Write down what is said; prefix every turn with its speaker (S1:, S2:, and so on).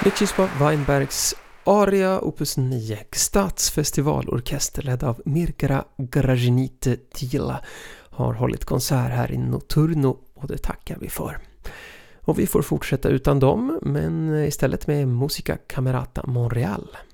S1: Mieczysław Weinbergs aria opus 9, Stadsfestivalorkester ledd av Mirkera Gražinite Tila har hållit konsert här i Noturno och det tackar vi för. Och vi får fortsätta utan dem, men istället med Musica Camerata Montreal.